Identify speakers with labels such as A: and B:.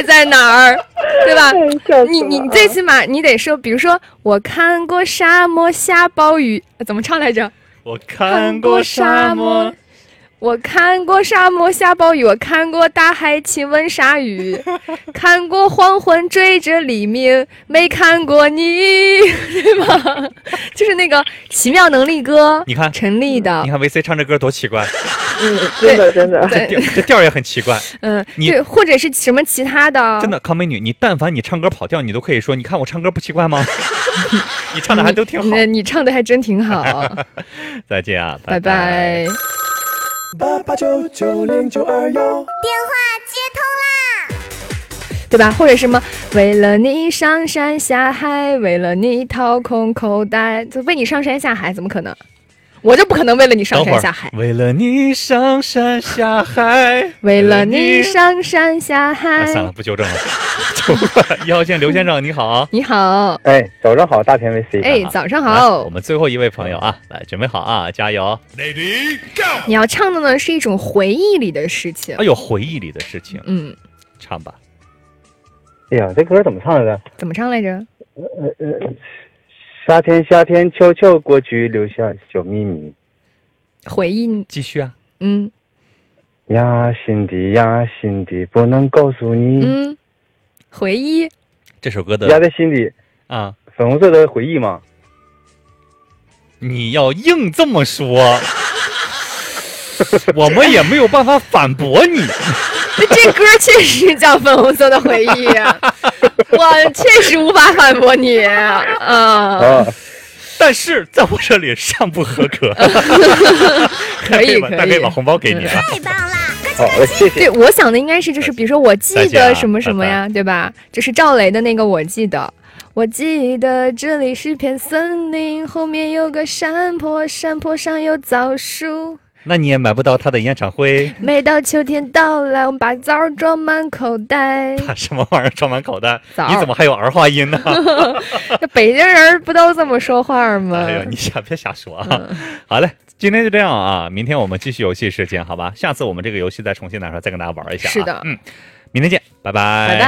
A: 在哪儿，对吧？你最起码你得说，比如说我看过沙漠下暴雨，怎么唱来着？
B: 我看过沙漠。
A: 我看过沙漠下暴雨，我看过大海亲吻鲨鱼，看过黄昏追着黎明，没看过你，对吧？就是那个奇妙能力歌，
B: 你看
A: 陈粒的，
B: 你看 VC 唱这歌多奇怪，
C: 真的，
B: 这调也很奇怪。
A: 对，或者是什么其他的，
B: 真的，康美女，你但凡你唱歌跑调，你都可以说，你看我唱歌不奇怪吗？你唱的还都挺好，
A: 你唱的还真挺好。
B: 再见啊，
A: 拜拜。
D: 88990921，
E: 电话接通啦，
A: 对吧？或者什么为了你上山下海，为了你掏空口袋，为你上山下海，怎么可能？我就不可能为了你上山下海。
B: 为了你上山下海，
A: 为了你上山下海。
B: 算了，不纠正了。1号线刘先生，你好。
A: 你好。
C: 哎，早上好，大田 VC。
A: 哎，早上好。
B: 我们最后一位朋友啊，来准备好啊，加油。
D: Lady Go。
A: 你要唱的呢是一种回忆里的事情。
B: 哎呦，回忆里的事情。唱吧。
C: 哎呀，这歌怎么唱来着？
A: 怎么唱来着？
C: 夏天悄悄过去，留下小秘密。
A: 回忆，
B: 继续啊。
C: 压心底，不能告诉你。
A: 回忆。
B: 这首歌的
C: 压在心底
B: 啊，
C: 粉红色的回忆吗？
B: 你要硬这么说，我们也没有办法反驳你。
A: 这歌确实叫粉红色的回忆，我确实无法反驳你。
B: 但是在我这里尚不合格。
A: 可以，
B: 大可以把红包给你了。
E: 太棒了！
C: 好，谢谢。
A: 对，我想的应该是就是比如说我记得什么什么呀，对吧？就是赵雷的那个我记得这里是片森林，后面有个山坡，山坡上有枣树。
B: 那你也买不到他的演唱会。
A: 每到秋天到来，我们把枣装满口袋。
B: 把什么玩意儿装满口袋？你怎么还有儿化音呢？
A: 北京人不都这么说话吗？
B: 哎呦，你别瞎说啊！好嘞，今天就这样啊，明天我们继续游戏时间，好吧？下次我们这个游戏再重新拿出来，再跟大家玩一下。
A: 是的，
B: 明天见，拜拜。
A: 拜拜。